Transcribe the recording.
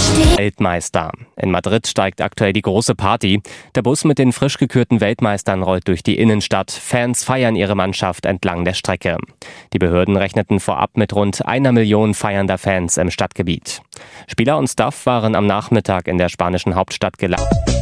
Weltmeister. In Madrid steigt aktuell die große Party. Der Bus mit den frisch gekürten Weltmeistern rollt durch die Innenstadt. Fans feiern ihre Mannschaft entlang der Strecke. Die Behörden rechneten vorab mit rund 1 Million feiernder Fans im Stadtgebiet. Spieler und Staff waren am Nachmittag in der spanischen Hauptstadt gelandet.